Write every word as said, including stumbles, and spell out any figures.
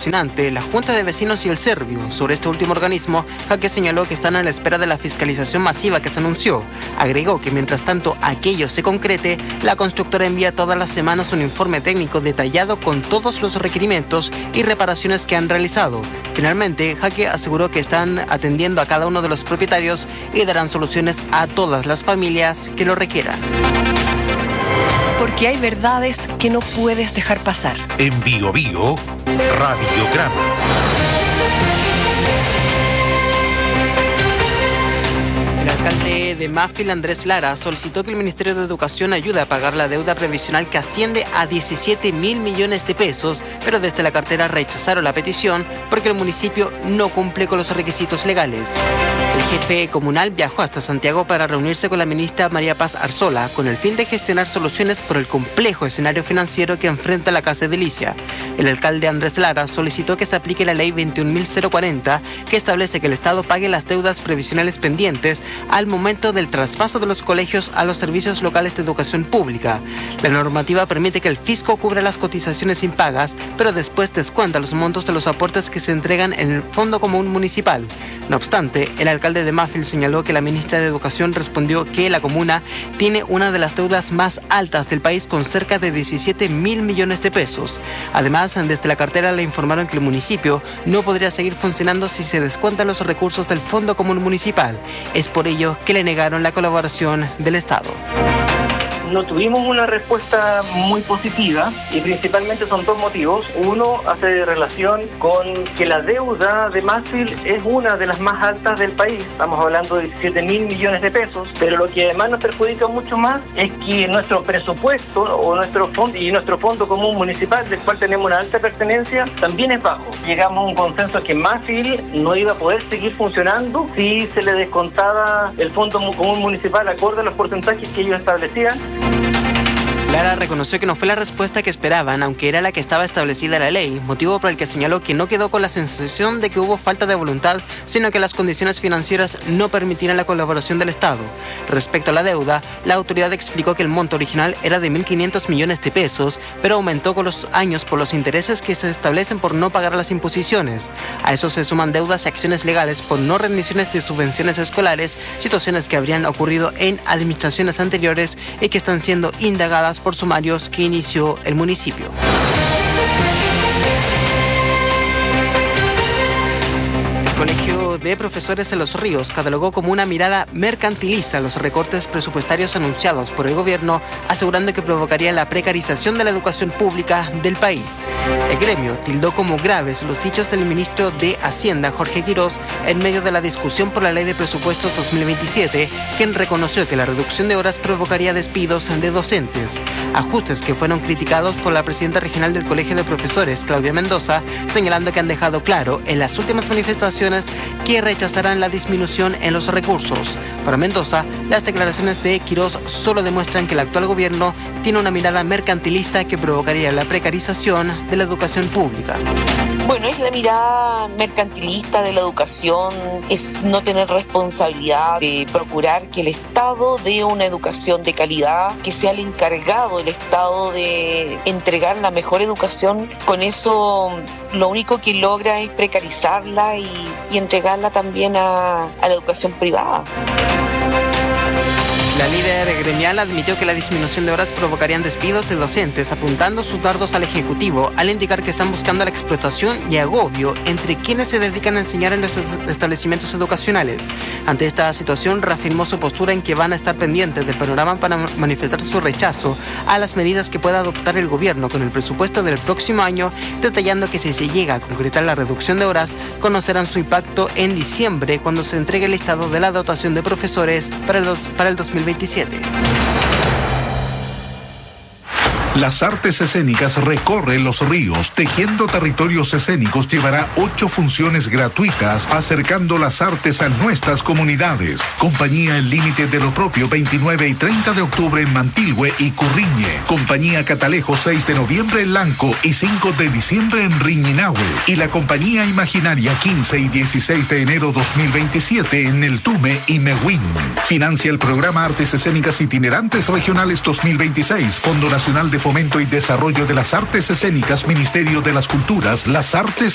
ante la Junta de Vecinos y el Servio. Sobre este último organismo, Jaque señaló que están a la espera de la fiscalización masiva que se anunció. Agregó que mientras tanto aquello se concrete, la constructora envía todas las semanas un informe técnico detallado con todos los requerimientos y reparaciones que han realizado. Finalmente, Jaque aseguró que están atendiendo a cada uno de los propietarios y darán soluciones a todas las familias que lo requieran. Porque hay verdades que no puedes dejar pasar. En Bio Bio, Radiograma. El alcalde de Mafil, Andrés Lara, solicitó que el Ministerio de Educación ayude a pagar la deuda previsional que asciende a diecisiete mil millones de pesos, pero desde la cartera rechazaron la petición porque el municipio no cumple con los requisitos legales. El jefe comunal viajó hasta Santiago para reunirse con la ministra María Paz Arzola con el fin de gestionar soluciones por el complejo escenario financiero que enfrenta la Casa Edilicia. El alcalde Andrés Lara solicitó que se aplique la ley veintiún mil cuarenta, que establece que el Estado pague las deudas previsionales pendientes al momento del traspaso de los colegios a los servicios locales de educación pública. La normativa permite que el fisco cubra las cotizaciones impagas, pero después descuenta los montos de los aportes que se entregan en el Fondo Común Municipal. No obstante, el alcalde de Mafil señaló que la ministra de Educación respondió que la comuna tiene una de las deudas más altas del país con cerca de diecisiete mil millones de pesos. Además, desde la cartera le informaron que el municipio no podría seguir funcionando si se descuentan los recursos del Fondo Común Municipal. Es por ello que le negaron la colaboración del Estado. No tuvimos una respuesta muy positiva y principalmente son dos motivos. Uno hace relación con que la deuda de Mafil es una de las más altas del país. Estamos hablando de diecisiete mil millones de pesos, pero lo que además nos perjudica mucho más es que nuestro presupuesto o nuestro fondo y nuestro fondo común municipal, del cual tenemos una alta pertenencia, también es bajo. Llegamos a un consenso que Mafil no iba a poder seguir funcionando si se le descontaba el fondo común municipal acorde a los porcentajes que ellos establecían. Lara reconoció que no fue la respuesta que esperaban, aunque era la que estaba establecida en la ley, motivo por el que señaló que no quedó con la sensación de que hubo falta de voluntad, sino que las condiciones financieras no permitían la colaboración del Estado. Respecto a la deuda, la autoridad explicó que el monto original era de mil quinientos millones de pesos, pero aumentó con los años por los intereses que se establecen por no pagar las imposiciones. A eso se suman deudas y acciones legales por no rendiciones de subvenciones escolares, situaciones que habrían ocurrido en administraciones anteriores y que están siendo indagadas por sumarios que inició el municipio. El Colegio de Profesores de Los Ríos catalogó como una mirada mercantilista los recortes presupuestarios anunciados por el gobierno, asegurando que provocaría la precarización de la educación pública del país. El gremio tildó como graves los dichos del ministro de Hacienda, Jorge Quirós, en medio de la discusión por la Ley de Presupuestos dos mil veintisiete, quien reconoció que la reducción de horas provocaría despidos de docentes. Ajustes que fueron criticados por la presidenta regional del Colegio de Profesores, Claudia Mendoza, señalando que han dejado claro en las últimas manifestaciones que rechazarán la disminución en los recursos. Para Mendoza, las declaraciones de Quirós solo demuestran que el actual gobierno tiene una mirada mercantilista que provocaría la precarización de la educación pública. Bueno, es la mirada mercantilista de la educación, es no tener responsabilidad de procurar que el Estado dé una educación de calidad, que sea el encargado el Estado de entregar la mejor educación. Con eso lo único que logra es precarizarla y, y entregarla también a, a la educación privada. La líder gremial admitió que la disminución de horas provocarían despidos de docentes, apuntando sus dardos al Ejecutivo, al indicar que están buscando la explotación y agobio entre quienes se dedican a enseñar en los establecimientos educacionales. Ante esta situación, reafirmó su postura en que van a estar pendientes del panorama para manifestar su rechazo a las medidas que pueda adoptar el gobierno con el presupuesto del próximo año, detallando que si se llega a concretar la reducción de horas, conocerán su impacto en diciembre, cuando se entregue el listado de la dotación de profesores para el, dos, para el dos mil veintisiete. Las artes escénicas recorren los ríos. Tejiendo Territorios Escénicos llevará ocho funciones gratuitas acercando las artes a nuestras comunidades. Compañía El Límite de lo Propio veintinueve y treinta de octubre en Mantilhue y Curriñe. Compañía Catalejo seis de noviembre en Lanco y cinco de diciembre en Riñinahue. Y la Compañía Imaginaria quince y dieciséis de enero dos mil veintisiete en El Tume y Mehuín. Financia el programa Artes Escénicas Itinerantes Regionales dos mil veintiséis, Fondo Nacional de Fomento y Desarrollo de las Artes Escénicas, Ministerio de las Culturas, las Artes